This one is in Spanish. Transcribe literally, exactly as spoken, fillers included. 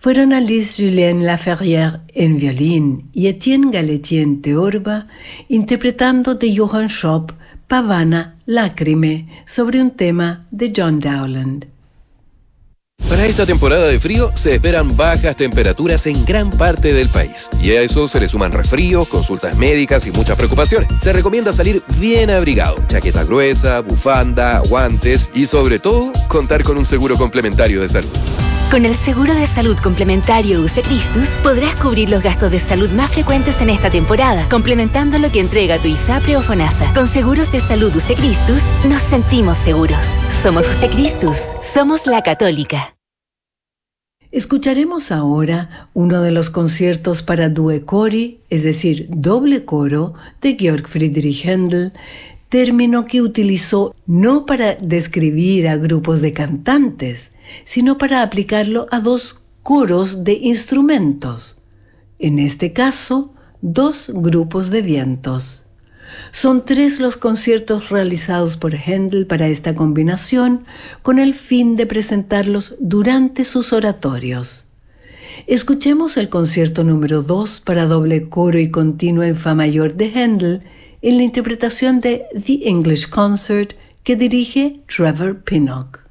fueron Alice-Julien Laferrière en violín y Etienne Galetier en teorba, interpretando de Johann Schopp Pavana Lacrime sobre un tema de John Dowland. Para esta temporada de frío se esperan bajas temperaturas en gran parte del país. Y a eso se le suman resfríos, consultas médicas y muchas preocupaciones. Se recomienda salir bien abrigado, chaqueta gruesa, bufanda, guantes y sobre todo contar con un seguro complementario de salud. Con el seguro de salud complementario U C Christus podrás cubrir los gastos de salud más frecuentes en esta temporada, complementando lo que entrega tu ISAPRE o FONASA. Con seguros de salud U C Christus nos sentimos seguros. Somos U C Christus, somos la Católica. Escucharemos ahora uno de los conciertos para Due Cori, es decir, doble coro, de Georg Friedrich Händel, término que utilizó no para describir a grupos de cantantes, sino para aplicarlo a dos coros de instrumentos, en este caso, dos grupos de vientos. Son tres los conciertos realizados por Händel para esta combinación, con el fin de presentarlos durante sus oratorios. Escuchemos el concierto número dos para doble coro y continuo en fa mayor de Händel, en la interpretación de The English Concert que dirige Trevor Pinnock.